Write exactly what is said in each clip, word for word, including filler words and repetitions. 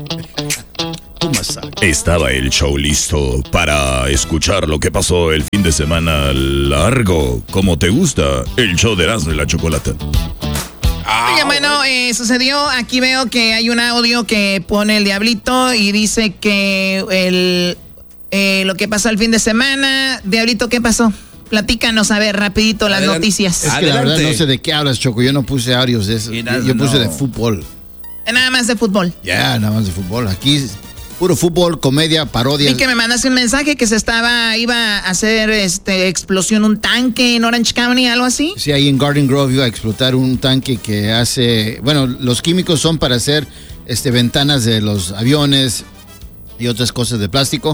Estaba el show listo para escuchar lo que pasó el fin de semana largo. Como te gusta, el show de Erasmo y la Chocolata. Oye, bueno, eh, sucedió, aquí veo que hay un audio que pone el Diablito y dice que el, eh, lo que pasó el fin de semana. Diablito, ¿qué pasó? Platícanos, a ver, rapidito las Adelante. noticias. Es que Adelante. la verdad no sé de qué hablas, Choco. Yo no puse audios de eso. Yo, yo puse no. de fútbol. Nada más de fútbol. Ya, yeah, nada más de fútbol. Aquí puro fútbol, comedia, parodia. Vi que me mandaste un mensaje que se estaba, iba a hacer este explosión un tanque en Orange County, algo así. Sí, ahí en Garden Grove iba a explotar un tanque que hace, bueno, los químicos son para hacer este, ventanas de los aviones y otras cosas de plástico.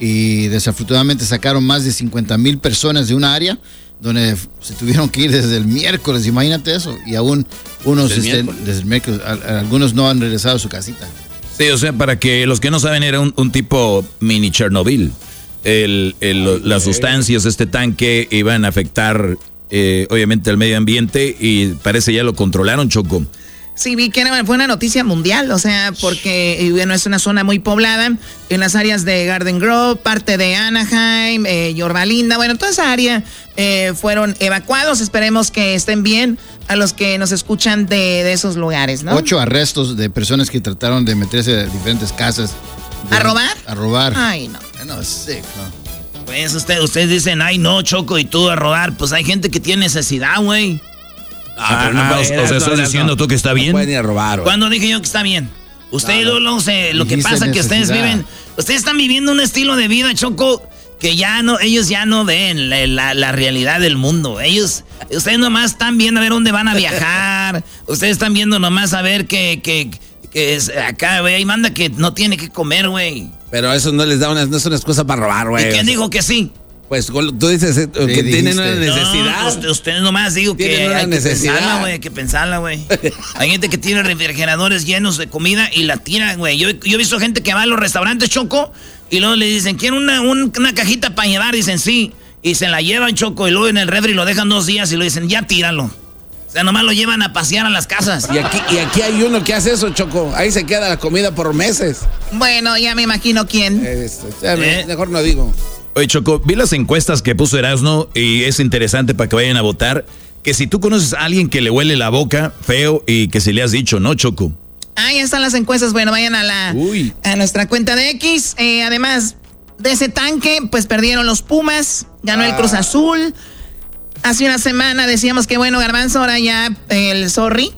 Y desafortunadamente sacaron más de cincuenta mil personas de una área donde se tuvieron que ir desde el miércoles, imagínate eso. Y aún unos, Desde el este, miércoles. desde el miércoles, a- a- algunos no han regresado a su casita. Sí, o sea, para que los que no saben, era un, un tipo mini Chernobyl. El, el- las sustancias de este tanque iban a afectar, eh, obviamente, al medio ambiente y parece ya lo controlaron, Choco. Sí, vi que era, fue una noticia mundial, o sea, porque eh, bueno, es una zona muy poblada en las áreas de Garden Grove, parte de Anaheim, eh, Yorba Linda, bueno, toda esa área eh, fueron evacuados. Esperemos que estén bien a los que nos escuchan de, de esos lugares, ¿no? Ocho arrestos de personas que trataron de meterse a diferentes casas. ¿A robar? A robar. Ay, no. No, sí, no. Pues usted, ustedes dicen, ay no, Choco, y tú a rodar. Pues hay gente que tiene necesidad, güey. Ah, pero no, o, o sea, ¿estás diciendo tú que está bien? No pueden ir a robar, güey. ¿Cuándo dije yo que está bien? Usted, No, no. Lolo, se- lo que Dijiste pasa que ustedes necesidad. viven, ustedes están viviendo un estilo de vida, Choco, que ya no, ellos ya no ven la, la- la realidad del mundo. Ellos, ustedes nomás están viendo a ver dónde van a viajar. Ustedes están viendo nomás a ver que, que, que es acá, güey, ahí manda que no tiene que comer, güey. Pero eso no les da una, no es una excusa para robar, güey. ¿Y quién dijo que sí? Pues tú dices eh, que dijiste. tienen una necesidad. No, usted- ustedes nomás digo que Tienen una hay que necesidad. pensarla, güey, hay que pensarla, güey. Hay gente que tiene refrigeradores llenos de comida y la tira, güey. Yo, yo he visto gente que va a los restaurantes, Choco, y luego le dicen, ¿quiere una, un- una cajita para llevar? Dicen, sí. Y se la llevan, Choco, y luego en el refri lo dejan dos días y lo dicen, ya tíralo. O sea, nomás lo llevan a pasear a las casas. Y aquí, y aquí hay uno que hace eso, Choco. Ahí se queda la comida por meses. Bueno, ya me imagino quién. Este, ya me- ¿Eh? Mejor no digo. Oye, Choco, vi las encuestas que puso Erasmo y es interesante para que vayan a votar. Que si tú conoces a alguien que le huele la boca feo y que si le has dicho, ¿no, Choco? Ahí están las encuestas. Bueno, vayan a la Uy. a nuestra cuenta de X. Eh, además de ese tanque, pues perdieron los Pumas, ganó el Cruz Azul. Hace una semana decíamos que bueno, Garbanzo, ahora ya eh, el sorry.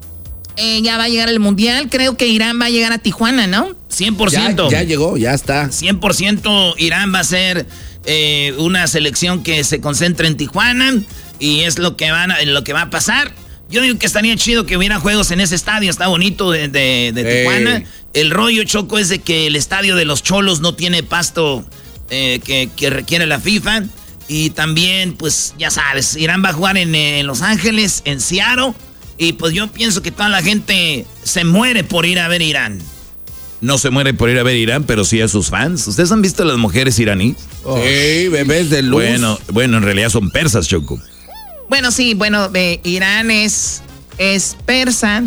Eh, ya va a llegar el Mundial. Creo que Irán va a llegar a Tijuana, ¿no? cien por Ya, ciento. ya llegó, ya está. cien por ciento Irán va a ser eh, una selección que se concentra en Tijuana y es lo que, van a, lo que va a pasar. Yo digo que estaría chido que hubiera juegos en ese estadio, está bonito de, de, de Ey. Tijuana. El rollo, Choco, es de que el estadio de los Cholos no tiene pasto eh, que, que requiere la FIFA. Y también, pues ya sabes, Irán va a jugar en, eh, en Los Ángeles, en Seattle. Y pues yo pienso que toda la gente se muere por ir a ver Irán. No se muere por ir a ver Irán, pero sí a sus fans. ¿Ustedes han visto a las mujeres iraníes? Sí, bebés de luz. Bueno, bueno, en realidad son persas, Choco. Bueno, sí, bueno, eh, Irán es, es persa.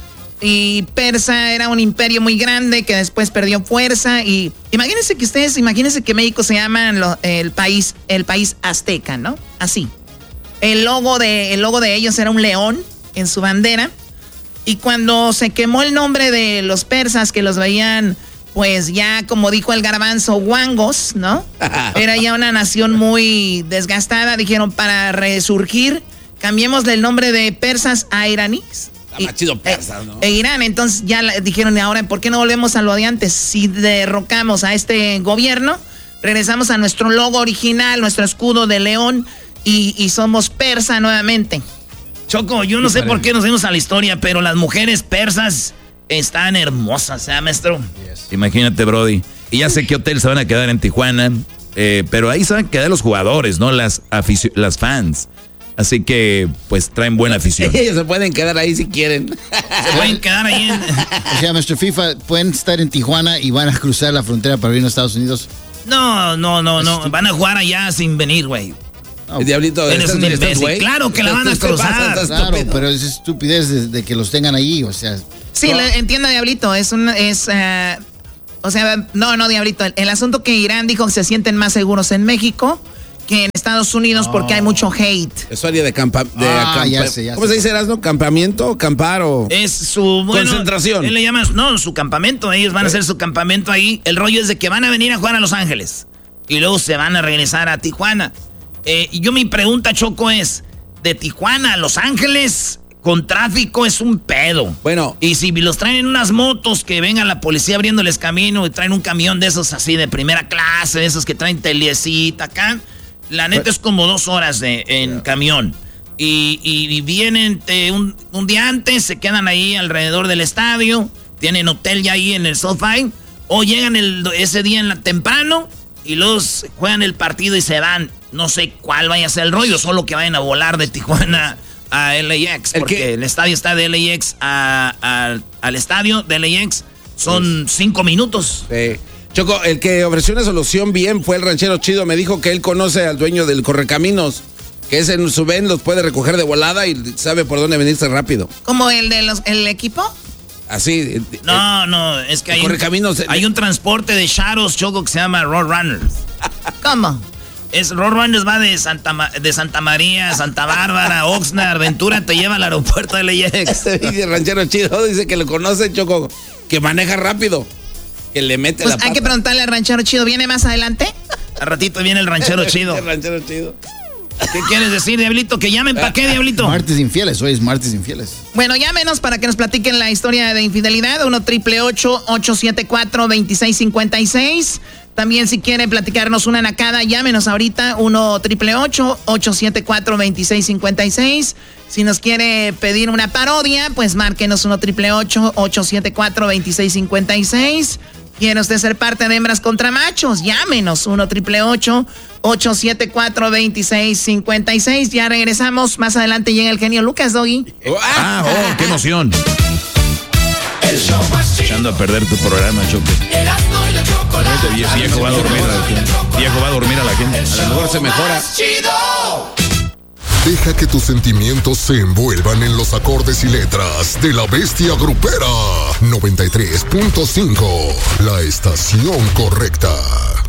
Y Persa era un imperio muy grande que después perdió fuerza. Y imagínense que ustedes, imagínense que México se llama lo- el país, el país azteca, ¿no? Así. El logo de, el logo de ellos era un león en su bandera. Y cuando se quemó el nombre de los persas, que los veían, pues ya como dijo el Garbanzo, guangos, ¿no? Era ya una nación muy desgastada. Dijeron, para resurgir, cambiémosle el nombre de persas a iraníes. Está más chido persas, ¿no? E Irán, entonces ya la- dijeron, ahora, ¿por qué no volvemos a lo de antes? Si derrocamos a este gobierno, regresamos a nuestro logo original, nuestro escudo de león, y, y somos persa nuevamente. Choco, yo no sé por qué nos dimos a la historia, pero las mujeres persas están hermosas, ¿eh, maestro? Imagínate, Brody. Y ya sé qué hotel se van a quedar en Tijuana, eh, pero ahí se van a quedar los jugadores, ¿no? Las, aficio- las fans. Así que, pues, traen buena afición. Ellos se pueden quedar ahí si quieren. Se pueden quedar ahí en... O sea, mister FIFA, pueden estar en Tijuana y van a cruzar la frontera para venir a Estados Unidos. No, no, no, no. Van a jugar allá sin venir, güey. No, El diablito. Eres ¿estás- un estás, imbécil. güey? Claro que la van a ¿Qué te pasa? cruzar. Estás claro, estúpido. pero es estupidez de, de que los tengan ahí. O sea, Sí, no. lo entiendo, Diablito. Es un... Es, uh, o sea, no, no, Diablito. El, el asunto que Irán dijo que se sienten más seguros en México que en Estados Unidos oh. porque hay mucho hate. Es área de campamento. Ah, ya sé, ya ¿Cómo sé. se dice, Erasmo? ¿Campamento? ¿Campar o...? Es su... Bueno, concentración. Él le llama... No, su campamento. Ellos van a hacer su campamento ahí. El rollo es de que van a venir a jugar a Los Ángeles. Y luego se van a regresar a Tijuana. Eh, y yo mi pregunta, Choco, es... De Tijuana a Los Ángeles... Con tráfico es un pedo. Bueno. Y si los traen en unas motos que venga la policía abriéndoles camino y traen un camión de esos así de primera clase, de esos que traen telecita acá, la neta es como dos horas de, en yeah. camión. Y, y vienen eh, un, un día antes, se quedan ahí alrededor del estadio, tienen hotel ya ahí en el SoFi, o llegan el, ese día en la, temprano y los juegan el partido y se van. No sé cuál vaya a ser el rollo, solo que vayan a volar de Tijuana a L A X, porque el, el estadio está de L A X a, a, al estadio de L A X, son cinco minutos. Sí. Choco, el que ofreció una solución bien fue el ranchero chido, me dijo que él conoce al dueño del Correcaminos, que es en su ven, los puede recoger de volada y sabe por dónde venirse rápido. ¿Como el de los el equipo? Así. No, el, no, es que hay Correcaminos, un, hay un transporte de Shadows, Choco, que se llama Road Runners. ¿Cómo? Es Road Runners, va de Santa, de Santa María, Santa Bárbara, Oxnard, Ventura, te lleva al aeropuerto de L A X. El ranchero chido dice que lo conoce, Choco, que maneja rápido, que le mete pues la pata. Hay que preguntarle al ranchero chido, ¿viene más adelante? Al ratito viene el ranchero chido. El ranchero chido. ¿Qué quieres decir, Diablito? ¿Que llamen para qué, Diablito? Martes infieles, hoy es martes infieles. Bueno, llámenos para que nos platiquen la historia de infidelidad. uno triple ocho, ocho siete cuatro, dos seis cinco seis. También si quieren platicarnos una nacada, llámenos ahorita. uno triple ocho, ocho siete cuatro, dos seis cinco seis. Si nos quiere pedir una parodia, pues márquenos uno triple ocho, ocho siete cuatro, dos seis cinco seis. ¿Quiere usted ser parte de Hembras contra Machos? Llámenos, uno triple ocho, ocho siete cuatro, dos seis cinco seis. Ya regresamos, más adelante llega el genio Lucas, Doggy. Ah, oh, qué emoción. El show más chido. Echando a perder tu programa, Choco. Erasmo y la Chocolata. Viejo va a dormir a la gente. Viejo va a dormir a la gente. A lo mejor se mejora. Deja que tus sentimientos se envuelvan en los acordes y letras de la bestia grupera. noventa y tres punto cinco, la estación correcta.